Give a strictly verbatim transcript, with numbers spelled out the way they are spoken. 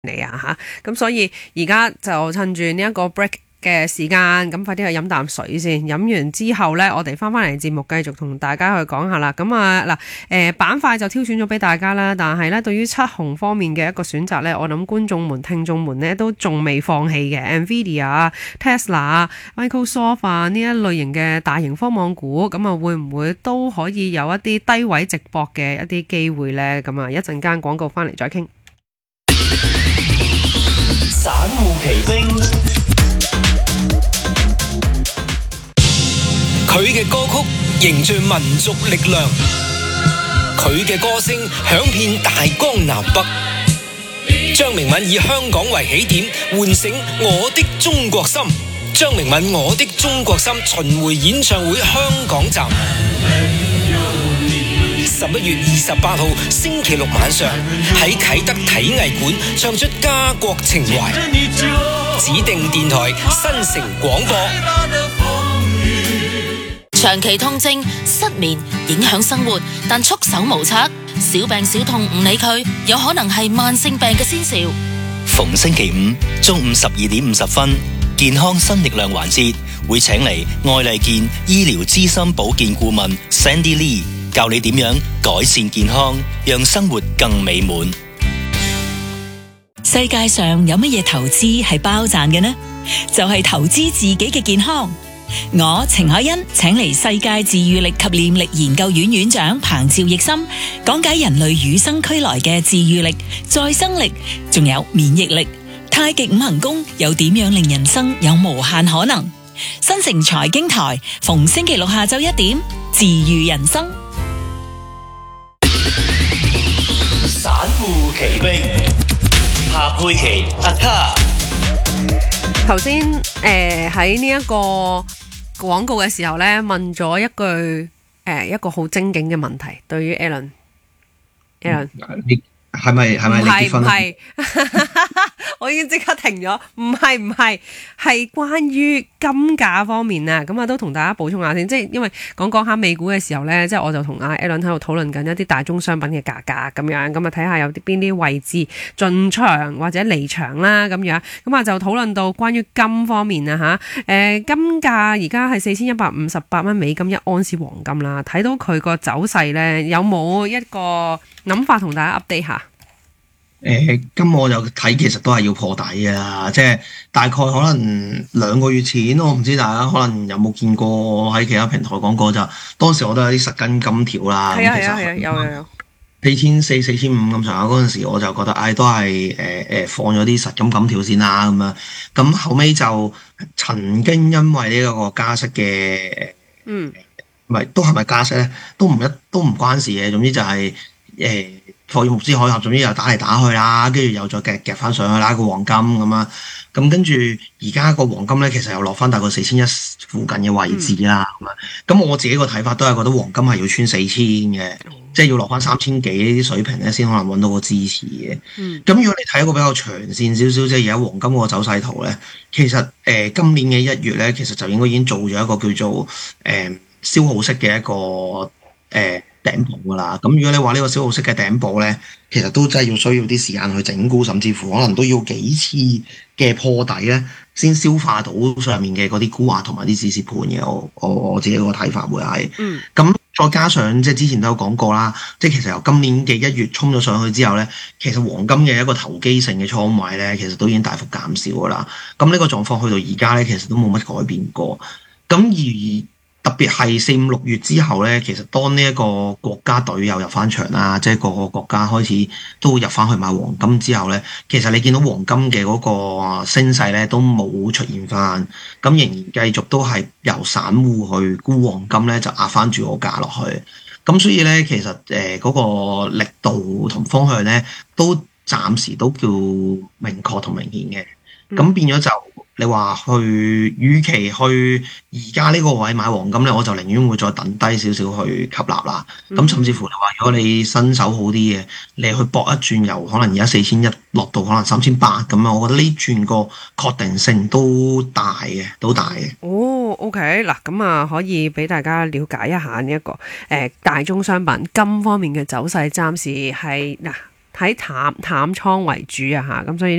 嚟啊吓，咁所以而家就趁住呢一個 break 嘅時間，咁快啲去飲啖水先。飲完之後呢，我哋翻返嚟節目繼續同大家去講下啦。咁啊嗱，誒板塊就挑選咗俾大家啦，但係呢，對於七雄方面嘅一個選擇呢，我諗觀眾們、聽眾們呢都仲未放棄嘅。Nvidia、Tesla、Microsoft 啊呢一類型嘅大型科網股，咁啊會唔會都可以有一啲低位直博嘅一啲機會呢？咁啊一陣間廣告翻嚟再傾。 散戶奇兵，佢嘅歌曲凝聚民族力量，佢嘅歌聲響遍大江南北。張明敏以香港為起點，喚醒我的中國心。張明敏我的中國心巡迴演唱會香港站，十一月二十八號星期六晚上喺啟德體藝館唱出家國情懷，指定電台新城廣播。 長期痛症、失眠影響生活，但束手無策，小病小痛唔理佢，有可能係慢性病嘅先兆。 逢星期五中午十二點五十分，健康新力量環節會請嚟愛麗健醫療資深保健顧問 Sandy Lee，教你點樣改善健康，讓生活更美滿。 世界上有乜嘢投資係包賺嘅呢？就係投資自己嘅健康。我程海欣請嚟世界治癒力及念力研究院院長彭趙奕森，講解人類與生俱來嘅治癒力、再生力，仲有免疫力。太極五行功又點樣令人生有無限可能？新城財經台逢星期六下晝一點，治癒人生。 散戶奇兵，夏佩琪阿卡。 頭先誒喺呢一個廣告嘅時候咧，問咗一句誒、呃、一個好精警嘅問題，對於 Alan，Alan 你係咪係咪你結婚？ 唔係，我已經即刻停咗。唔係唔係，係關於金價方面啊。咁啊，都同大家補充下先。即係因為講講下美股嘅時候咧，即係我就同阿 Alan 喺度討論緊一啲大宗商品嘅價格咁樣。咁啊，睇下有啲邊啲位置進場或者離場啦咁樣。咁啊，就討論到關於金方面啊吓。誒、呃，金價而家係四千一百五十八蚊美金一盎司黃金啦。睇到佢個走勢咧，有冇一個諗法同大家 update 下？ 誒，咁我就睇其實都係要破底嘅啦，即係大概可能兩個月前，我唔知大家可能有冇見過喺其他平台講過，就當時我都有啲實根金條啦。 係啊係啊係啊，有有有。 四千四、四千五咁上下嗰陣時，我就覺得，唉，都係誒誒放咗啲實金金條先啦咁樣。咁後尾就曾經因為呢一個加息嘅， 嗯， 唔係都係咪加息咧？都唔一都唔關事嘅，總之就係、是、誒。呃貨爾木茲海峽，總之又打嚟打去啦，跟住又再夾夾翻上去啦，個黃金咁啊，咁跟住而家個黃金咧，其實又落翻大概四千一附近嘅位置啦，咁啊、嗯，咁我自己個睇法都係覺得黃金係要穿四千嘅，嗯、即係要落翻三千幾呢啲水平咧，先可能揾到個支持嘅。咁、嗯、如果你睇一個比較長線少少，即係而家黃金個走勢圖咧，其實誒、呃、今年嘅一月咧，其實就應該已經做咗一個叫做誒、呃、消耗式嘅一個誒。呃頂部噶啦，咁如果你話呢個消耗式嘅頂部咧，其實都真係要需要啲時間去整固，甚至乎可能都要幾次嘅破底咧，先消化到上面嘅嗰啲沽壓同埋啲止蝕盤嘅。我我我自己個睇法會係，嗯，咁再加上即係之前都有講過啦，即係其實由今年嘅一月衝咗上去之後咧，其實黃金嘅一個投機性嘅倉位咧，其實都已經大幅減少噶啦。咁呢個狀況去到而家咧，其實都冇乜改變過。咁而特別係四五六月之後咧，其實當呢一個國家隊又入翻場啦，即係個個國家開始都入翻去買黃金之後咧，其實你見到黃金嘅嗰個升勢咧都冇出現翻，咁仍然繼續都係由散戶去沽黃金咧，就壓翻住個價落去。咁所以咧，其實誒嗰、呃那個力度同方向咧，都暫時都叫明確同明顯嘅。咁變咗就你話去，與其去而家呢個位買黃金咧，我就寧願會再等低少少去吸納啦。咁、嗯、甚至乎你話，如果你新手好啲嘅，你去搏一轉，由可能而家四千一落到可能三千八咁樣，我覺得呢轉個確定性都大嘅，都大嘅。 哦，OK，嗱，咁啊可以俾大家了解一下呢、這、一個誒、呃、大宗商品金方面嘅走勢，暫時係嗱睇淡淡倉為主啊嚇，咁所以。